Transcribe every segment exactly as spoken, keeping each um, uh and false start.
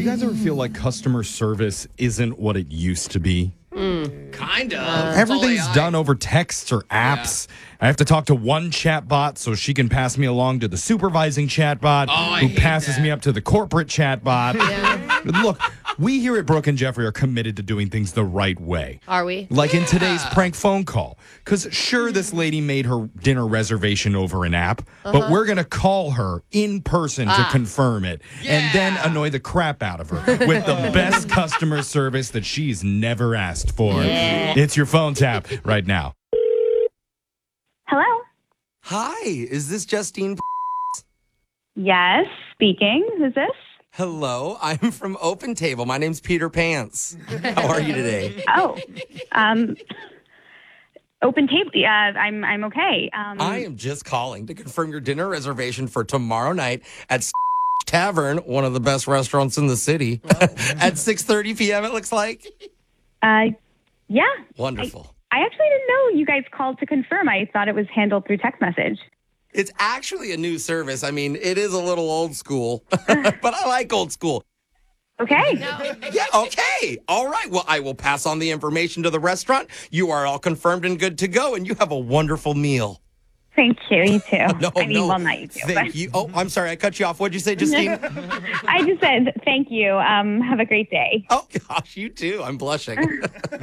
guys ever feel like customer service isn't what it used to be? Kind of. Uh, Everything's done over texts or apps. Yeah. I have to talk to one chatbot so she can pass me along to the supervising chatbot, oh, who passes that. me up to the corporate chatbot. Yeah. Look, we here at Brooke and Jeffrey are committed to doing things the right way. Are we? Like yeah. in today's prank phone call. Because sure, this lady made her dinner reservation over an app, uh-huh. but we're going to call her in person ah. to confirm it yeah. and then annoy the crap out of her with the best customer service that she's never asked for. Yeah. It's your phone tap right now. Hello? Hi, is this Justine? Yes, speaking. Who's this? Hello, I'm from Open Table. My name's Peter Pants. How are you today? Oh, um, Open Table. Yeah, I'm I'm okay. Um, I am just calling to confirm your dinner reservation for tomorrow night at Tavern, one of the best restaurants in the city, oh. at six thirty p.m. It looks like. Uh, yeah. Wonderful. I, I actually didn't know you guys called to confirm. I thought it was handled through text message. It's actually a new service. I mean, it is a little old school, but I like old school. Okay. No. Yeah, okay. All right. Well, I will pass on the information to the restaurant. You are all confirmed and good to go, and you have a wonderful meal. Thank you. You too. no, I mean, no. well, not you too. Thank but... you. Oh, I'm sorry. I cut you off. What'd you say, Justine? I just said thank you. Um, have a great day. Oh, gosh, you too. I'm blushing.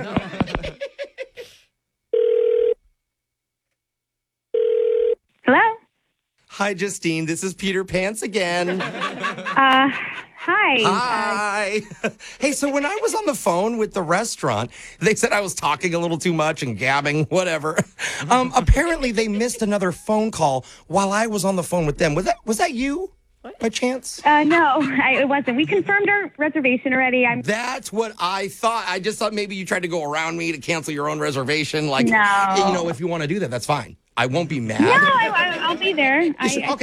Hello? Hi, Justine. This is Peter Pants again. Uh, hi. Hi. Uh, hey, so when I was on the phone with the restaurant, they said I was talking a little too much and gabbing, whatever. Um, apparently, they missed another phone call while I was on the phone with them. Was that was that you? What? By chance? Uh, no, I, it wasn't. We confirmed our reservation already. I'm. That's what I thought. I just thought maybe you tried to go around me to cancel your own reservation. Like, no. you know, if you want to do that, that's fine. I won't be mad. No, I, I'll be there. I, okay.